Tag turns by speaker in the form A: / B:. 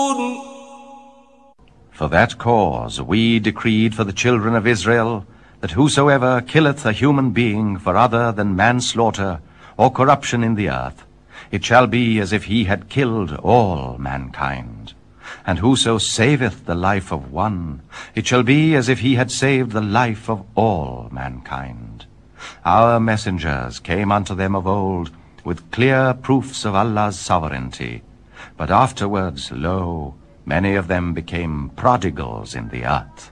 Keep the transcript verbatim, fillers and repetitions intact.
A: For that cause we decreed for the children of Israel, that whosoever killeth a human being for other than manslaughter or corruption in the earth, it shall be as if he had killed all mankind. And whoso saveth the life of one, it shall be as if he had saved the life of all mankind. Our messengers came unto them of old with clear proofs of Allah's sovereignty, but afterwards, lo, many of them became prodigals in the earth.